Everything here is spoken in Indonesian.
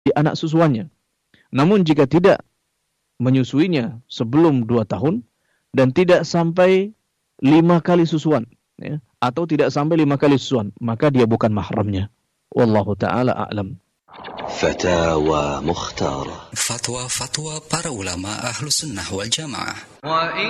di anak susuannya. Namun jika tidak menyusuinya sebelum 2 tahun dan tidak sampai 5 kali susuan, ya, atau tidak sampai 5 kali susuan, maka dia bukan mahramnya. Wallahu ta'ala a'lam. Fatwa Mukhtar. Fatwa para ulama Ahlus Sunnah wal Jamaah.